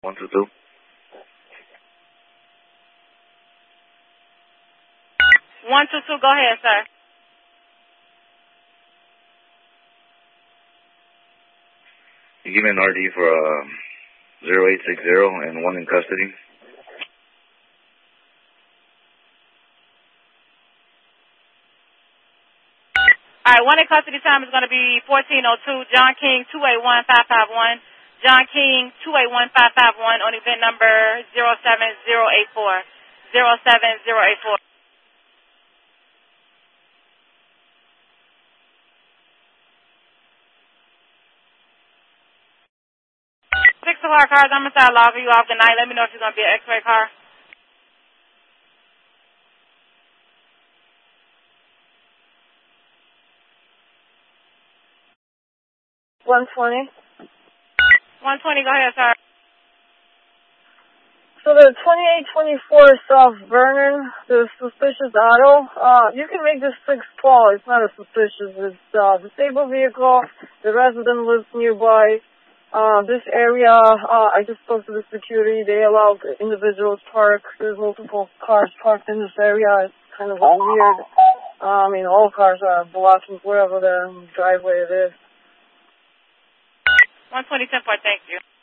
122. 122, go ahead, sir. You give me an RD for 0860 and one in custody. All right, one in custody time is going to be 1402. John King, 281-551. John King, 281-551 on event number 07084. 07084. 6 o'clock car, domicile, log you off the night. Let me know if it's going to be an X-ray car. $120. 120, go ahead, sir. So the 2824 South Vernon, the suspicious auto, you can make this 612. It's not a suspicious. It's a disabled vehicle. The resident lives nearby. This area, I just spoke to the security. They allow individuals park. There's multiple cars parked in this area. It's kind of weird. All cars are blocking wherever the driveway it is. 120, 10-4, thank you.